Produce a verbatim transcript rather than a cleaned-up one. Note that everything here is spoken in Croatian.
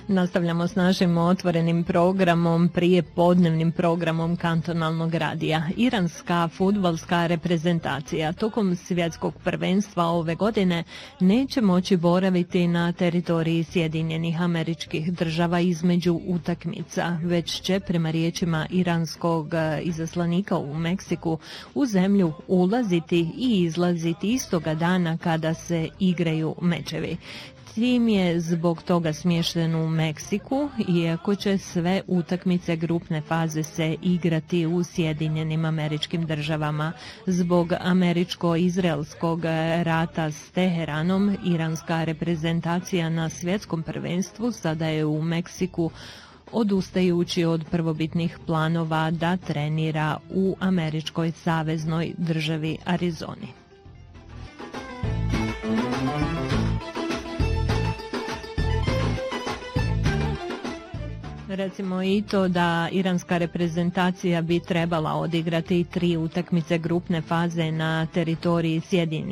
Nastavljamo s našim otvorenim programom, prije podnevnim programom kantonalnog radija. Iranska fudbalska reprezentacija tokom svjetskog prvenstva ove godine neće moći boraviti na teritoriji Sjedinjenih Američkih Država između utakmica, već će prema riječima iranskog izaslanika u Meksiku u zemlju ulaziti i izlaziti istoga dana kada se igraju mečevi. Tim je zbog toga smješten u Meksiku, iako će sve utakmice grupne faze se igrati u Sjedinjenim Američkim Državama. Zbog američko-izraelskog rata s Teheranom, iranska reprezentacija na svjetskom prvenstvu sada je u Meksiku, odustajući od prvobitnih planova da trenira u američkoj saveznoj državi Arizoni. Recimo i to da iranska reprezentacija bi trebala odigrati tri utakmice grupne faze na teritoriji Sjedinjenih